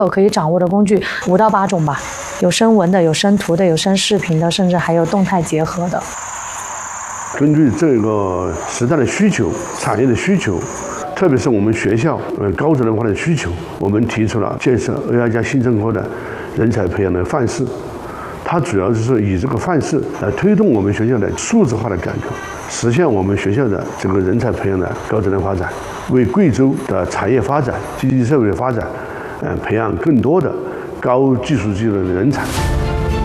可以掌握的工具5到8种吧，有声文的，有声图的，有声视频的，甚至还有动态结合的。 根据这个时代的需求、产业的需求，特别是我们学校高智能化的需求，我们提出了建设AI加新生活的人才培养的范式。它主要是以这个范式来推动我们学校的数字化的改革，实现我们学校的这个人才培养的高质量发展，为贵州的产业发展、经济社会的发展，培养更多的高技术技能的人才。